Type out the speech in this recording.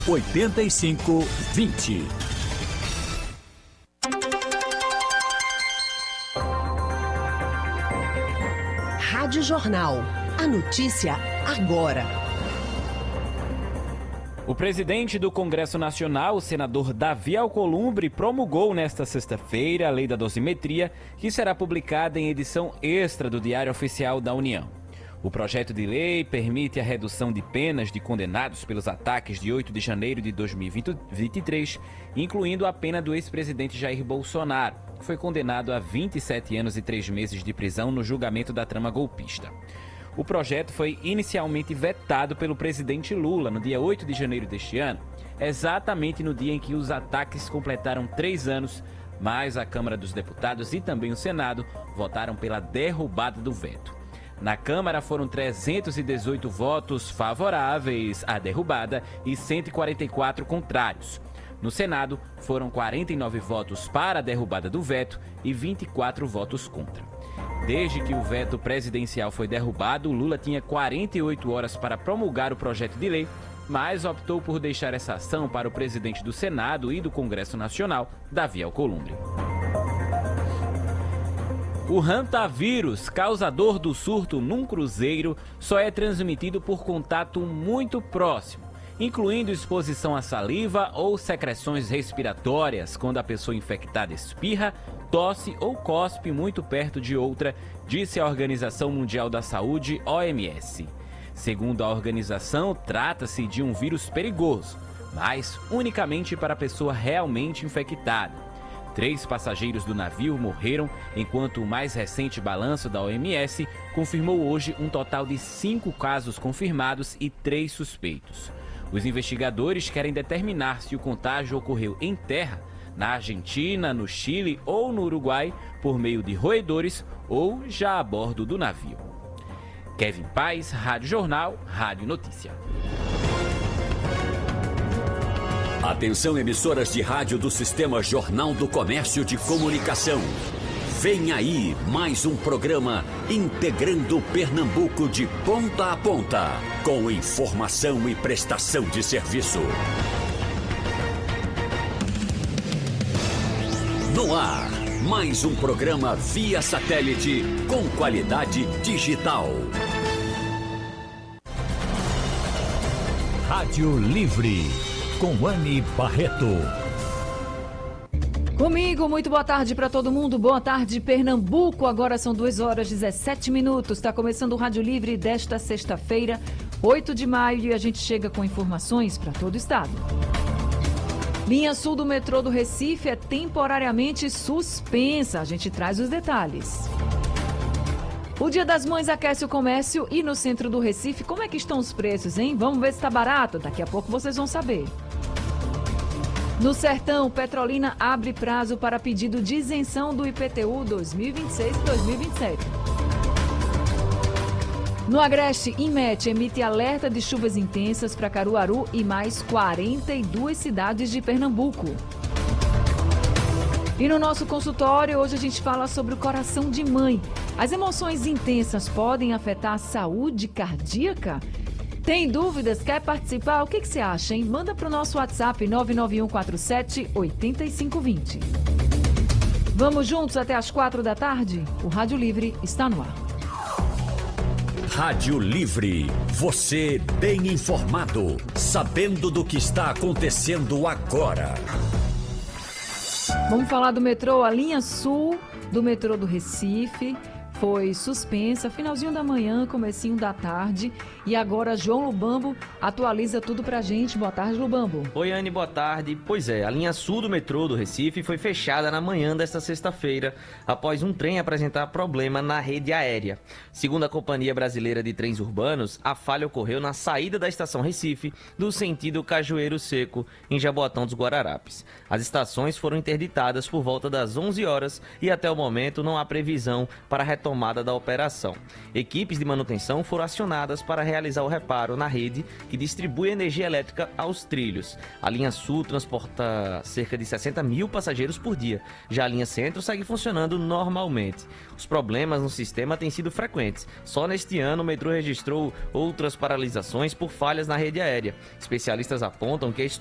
8520. Rádio Jornal. A notícia agora. O presidente do Congresso Nacional, o senador Davi Alcolumbre, promulgou nesta sexta-feira a Lei da Dosimetria, que será publicada em edição extra do Diário Oficial da União. O projeto de lei permite a redução de penas de condenados pelos ataques de 8 de janeiro de 2023, incluindo a pena do ex-presidente Jair Bolsonaro, que foi condenado a 27 anos e 3 meses de prisão no julgamento da trama golpista. O projeto foi inicialmente vetado pelo presidente Lula no dia 8 de janeiro deste ano, exatamente no dia em que os ataques completaram 3 anos, mas a Câmara dos Deputados e também o Senado votaram pela derrubada do veto. Na Câmara foram 318 votos favoráveis à derrubada e 144 contrários. No Senado, foram 49 votos para a derrubada do veto e 24 votos contra. Desde que o veto presidencial foi derrubado, Lula tinha 48 horas para promulgar o projeto de lei, mas optou por deixar essa ação para o presidente do Senado e do Congresso Nacional, Davi Alcolumbre. O hantavírus, causador do surto num cruzeiro, só é transmitido por contato muito próximo, incluindo exposição à saliva ou secreções respiratórias, quando a pessoa infectada espirra, tosse ou cospe muito perto de outra, disse a Organização Mundial da Saúde, OMS. Segundo a organização, trata-se de um vírus perigoso, mas unicamente para a pessoa realmente infectada. 3 passageiros do navio morreram, enquanto o mais recente balanço da OMS confirmou hoje um total de 5 casos confirmados e 3 suspeitos. Os investigadores querem determinar se o contágio ocorreu em terra, na Argentina, no Chile ou no Uruguai, por meio de roedores ou já a bordo do navio. Kevin Paz, Rádio Jornal, Rádio Notícia. Atenção, emissoras de rádio do Sistema Jornal do Comércio de Comunicação. Vem aí mais um programa integrando Pernambuco de ponta a ponta, com informação e prestação de serviço. No ar, mais um programa via satélite com qualidade digital. Rádio Livre, com Anne Barreto. Comigo, muito boa tarde para todo mundo. Boa tarde, Pernambuco. Agora são 2h17. Está começando o Rádio Livre desta sexta-feira, 8 de maio, e a gente chega com informações para todo o estado. Linha sul do metrô do Recife é temporariamente suspensa. A gente traz os detalhes. O Dia das Mães aquece o comércio e no centro do Recife, como é que estão os preços, hein? Vamos ver se está barato. Daqui a pouco vocês vão saber. No Sertão, Petrolina abre prazo para pedido de isenção do IPTU 2026 e 2027. No Agreste, Inmet emite alerta de chuvas intensas para Caruaru e mais 42 cidades de Pernambuco. E no nosso consultório, hoje a gente fala sobre o coração de mãe. As emoções intensas podem afetar a saúde cardíaca? Tem dúvidas? Quer participar? O que você acha, hein? Manda para o nosso WhatsApp 99147-8520. Vamos juntos até às 4 da tarde? O Rádio Livre está no ar. Rádio Livre, você bem informado, sabendo do que está acontecendo agora. Vamos falar do metrô. A linha sul do metrô do Recife foi suspensa, finalzinho da manhã, comecinho da tarde. E agora João Lubambo atualiza tudo pra gente. Boa tarde, Lubambo. Oi, Anne, boa tarde. Pois é, a linha sul do metrô do Recife foi fechada na manhã desta sexta-feira, após um trem apresentar problema na rede aérea. Segundo a Companhia Brasileira de Trens Urbanos, a falha ocorreu na saída da estação Recife, do sentido Cajueiro Seco, em Jaboatão dos Guararapes. As estações foram interditadas por volta das 11 horas e até o momento não há previsão para retomar retomada da operação. Equipes de manutenção foram acionadas para realizar o reparo na rede que distribui energia elétrica aos trilhos. A linha Sul transporta cerca de 60 mil passageiros por dia. Já a linha Centro segue funcionando normalmente. Os problemas no sistema têm sido frequentes. Só neste ano o metrô registrou outras paralisações por falhas na rede aérea. Especialistas apontam que a